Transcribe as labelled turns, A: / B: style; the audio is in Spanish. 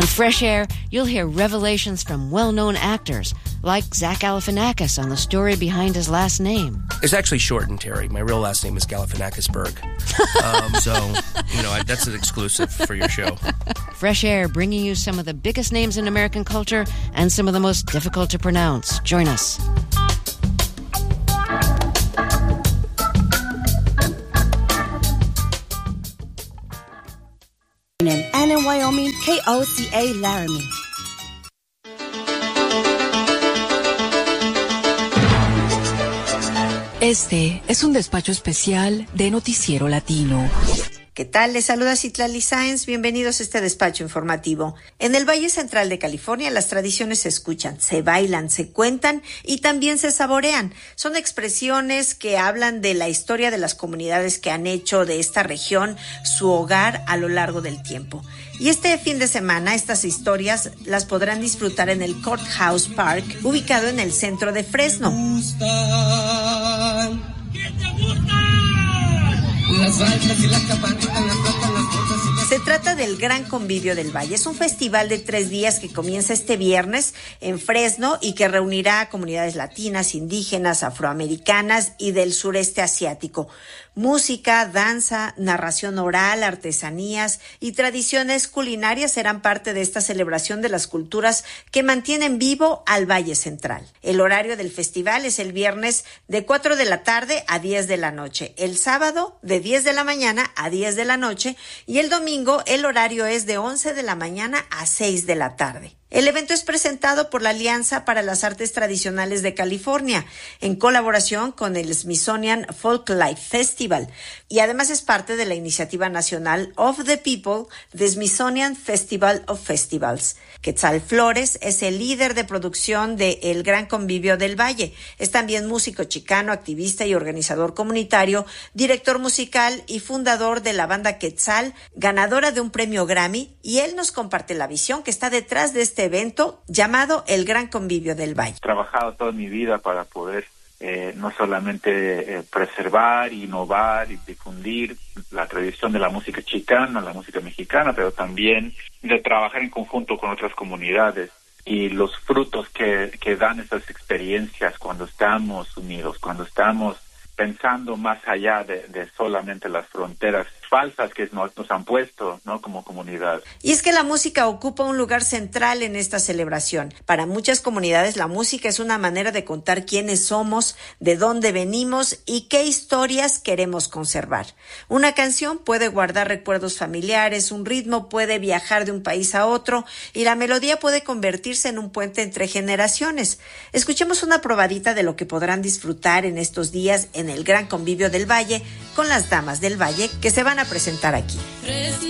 A: On Fresh Air, you'll hear revelations from well-known actors, like Zach Galifianakis on the story behind his last name.
B: It's actually shortened, Terry. My real last name is Galifianakisberg. That's an exclusive for your show.
A: Fresh Air, bringing you some of the biggest names in American culture and some of the most difficult to pronounce. Join us.
C: And in Wyoming, KOCA Laramie.
D: Este es un despacho especial de Noticiero Latino.
E: ¿Qué tal? Les saluda Citlali Sáenz. Bienvenidos a este despacho informativo. En el Valle Central de California, las tradiciones se escuchan, se bailan, se cuentan y también se saborean. Son expresiones que hablan de la historia de las comunidades que han hecho de esta región su hogar a lo largo del tiempo. Y este fin de semana, estas historias las podrán disfrutar en el Courthouse Park, ubicado en el centro de Fresno. Se trata del Gran Convivio del Valle. Es un festival de 3 días que comienza este viernes en Fresno y que reunirá a comunidades latinas, indígenas, afroamericanas y del sureste asiático. Música, danza, narración oral, artesanías y tradiciones culinarias serán parte de esta celebración de las culturas que mantienen vivo al Valle Central. El horario del festival es el viernes de 4 de la tarde a 10 de la noche, el sábado de 10 de la mañana a 10 de la noche y el domingo el horario es de 11 de la mañana a 6 de la tarde. El evento es presentado por la Alianza para las Artes Tradicionales de California, en colaboración con el Smithsonian Folklife Festival, y además es parte de la iniciativa nacional Of the People, The Smithsonian Festival of Festivals. Quetzal Flores es el líder de producción de El Gran Convivio del Valle. Es también músico chicano, activista y organizador comunitario, director musical y fundador de la banda Quetzal, ganadora de un premio Grammy, y él nos comparte la visión que está detrás de este evento llamado El Gran Convivio del Valle.
F: He trabajado toda mi vida para poder no solamente preservar, innovar y difundir la tradición de la música chicana, la música mexicana, pero también de trabajar en conjunto con otras comunidades y los frutos que dan esas experiencias cuando estamos unidos, cuando estamos pensando más allá de solamente las fronteras falsas que nos han puesto, ¿no?, como comunidad.
E: Y es que la música ocupa un lugar central en esta celebración. Para muchas comunidades la música es una manera de contar quiénes somos, de dónde venimos y qué historias queremos conservar. Una canción puede guardar recuerdos familiares, un ritmo puede viajar de un país a otro y la melodía puede convertirse en un puente entre generaciones. Escuchemos una probadita de lo que podrán disfrutar en estos días en el Gran Convivio del Valle con las Damas del Valle que se van a presentar aquí.